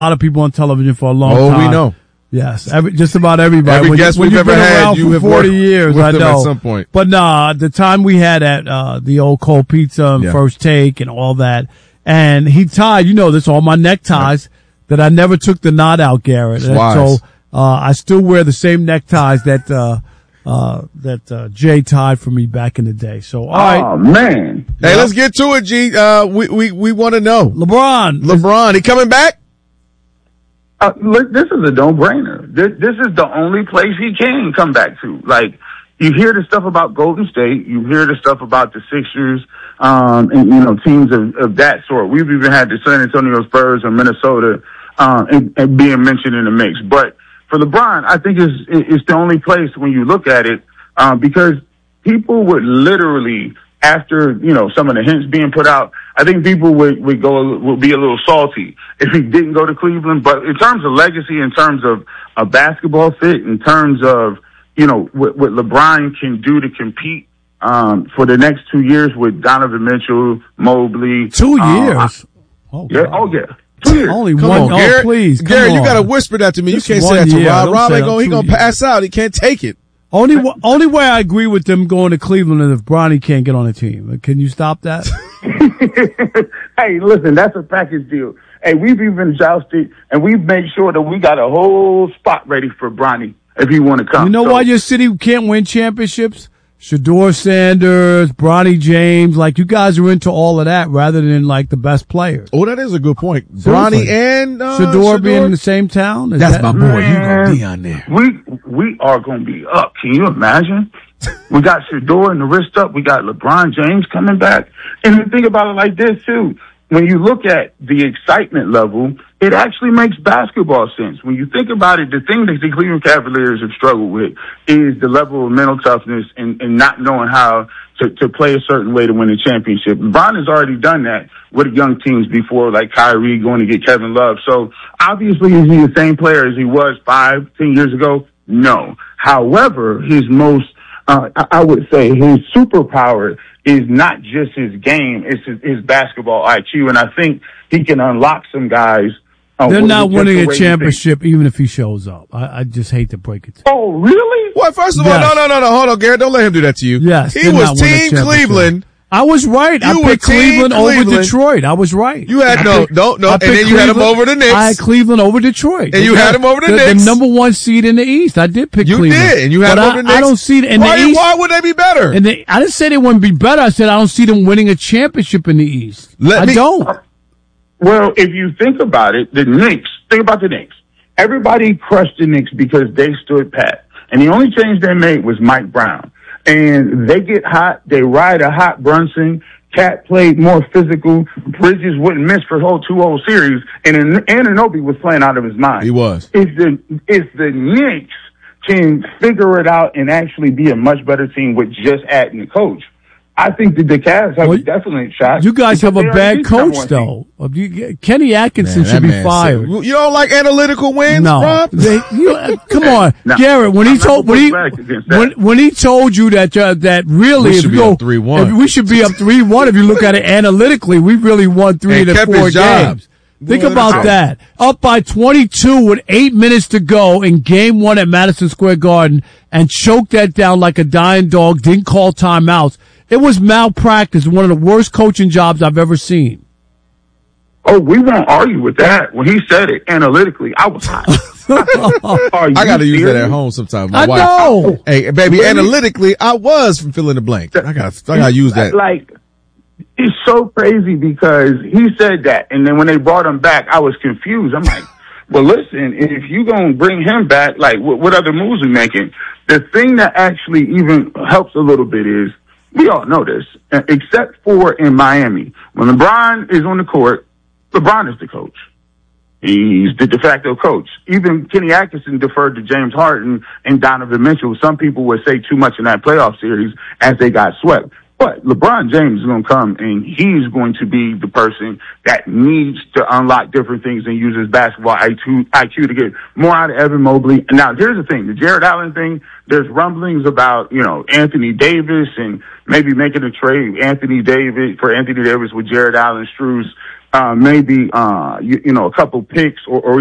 lot of people on television for a long time. Oh, we know. Yes, just about everybody. Every guest we've ever had, you have 40 years, with I them know. at some point. But nah, the time we had at the old Cold Pizza and First Take and all that, and he tied, this, all my neckties that I never took the knot out, Garrett. And so I still wear the same neckties that Jay tied for me back in the day. So, all right. Oh, man. Hey, let's get to it, G. We want to know. LeBron, he coming back? Look, this is a no-brainer. This is the only place he can come back to. Like, you hear the stuff about Golden State, you hear the stuff about the Sixers, and teams of that sort. We've even had the San Antonio Spurs or Minnesota, and being mentioned in the mix. But for LeBron, I think it's the only place when you look at it, because people would literally, after, some of the hints being put out, I think people would be a little salty if he didn't go to Cleveland. But in terms of legacy, in terms of a basketball fit, in terms of, what LeBron can do to compete, for the next 2 years with Donovan Mitchell, Mobley. 2 years? Yeah. 2 years. Only come one. on, Garrett. Please. Garrett, you got to whisper that to me. Just you can't say that to year. Rob. Rob ain't he going to pass out. He can't take it. Only way I agree with them going to Cleveland is if Bronny can't get on the team. Can you stop that? Hey, listen, that's a package deal. Hey, we've even jousted, and we've made sure that we got a whole spot ready for Bronny if he want to come. You know why your city can't win championships? Shedeur Sanders, Bronny James, you guys are into all of that rather than the best players. Oh, that is a good point. Seriously. Bronny and Shedeur being in the same town. That's my boy. Man, You gonna be on there? We are gonna be up. Can you imagine? We got Shedeur and the wrist up. We got LeBron James coming back. And you think about it like this too. When you look at the excitement level, it actually makes basketball sense. When you think about it, the thing that the Cleveland Cavaliers have struggled with is the level of mental toughness and not knowing how to play a certain way to win a championship. LeBron has already done that with young teams before, like Kyrie going to get Kevin Love. So obviously, is he the same player as he was 5-10 years ago? No. However, his most, I would say his superpower is not just his game, it's his basketball IQ. And I think he can unlock some guys. They're not winning a championship even if he shows up. I just hate to break it to you. Oh, really? Well, first of all, no. Hold on, Garrett. Don't let him do that to you. Yes. He was Team Cleveland. I was right. I picked Cleveland over Detroit. I was right. You had no. And then you had him over the Knicks. I had Cleveland over Detroit. And you had him over the Knicks. The number one seed in the East. I did pick Cleveland. You did. And you had him over the Knicks. I don't see it in the East. Why would they be better? I didn't say they wouldn't be better. I said I don't see them winning a championship in the East. I don't. Well, if you think about it, think about the Knicks. Everybody crushed the Knicks because they stood pat. And the only change they made was Mike Brown. And they get hot. They ride a hot Brunson. Cat played more physical. Bridges wouldn't miss for the whole 2-0 series. And Anunoby was playing out of his mind. He was. If the Knicks can figure it out and actually be a much better team with just adding the coach, I think that the Cavs have a definite shot. You guys have a bad coach, though. Kenny Atkinson should be fired. You don't like analytical wins, Rob? Come on, Garrett. When he told you that really we should be up 3-1. We should be up 3-1 if you look at it analytically. We really won 3 to 4 games. Think about that. Up by 22 with 8 minutes to go in game 1 at Madison Square Garden and choked that down like a dying dog, didn't call timeouts. It was malpractice, one of the worst coaching jobs I've ever seen. Oh, we won't argue with that. When he said it analytically, I was hot. I got to use that at home sometimes. My wife. Know. Hey, baby, analytically, I was from fill in the blank. I got to use that. It's so crazy because he said that, and then when they brought him back, I was confused. I'm like, well, listen, if you gonna bring him back, what other moves are we making? The thing that actually even helps a little bit is, we all know this, except for in Miami. When LeBron is on the court, LeBron is the coach. He's the de facto coach. Even Kenny Atkinson deferred to James Harden and Donovan Mitchell. Some people would say too much in that playoff series as they got swept. But LeBron James is going to come, and he's going to be the person that needs to unlock different things and use his basketball IQ to get more out of Evan Mobley. And now, here's the thing. The Jared Allen thing, there's rumblings about, Anthony Davis and maybe making a trade for Anthony Davis with Jared Allen, Strus. maybe, a couple picks or